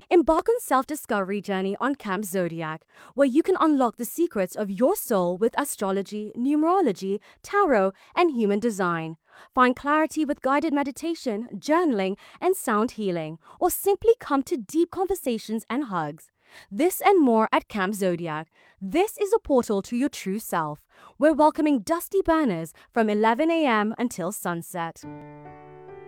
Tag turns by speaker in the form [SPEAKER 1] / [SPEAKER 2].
[SPEAKER 1] Embark on self-discovery journey on Camp Zodiac, where you can unlock the secrets of your soul with astrology, numerology, tarot, and human design. Find clarity with guided meditation, journaling, and sound healing, or simply come to deep conversations and hugs. This and more at Camp Zodiac. This is a portal to your true self. We're welcoming dusty burners from 11 a.m. until sunset.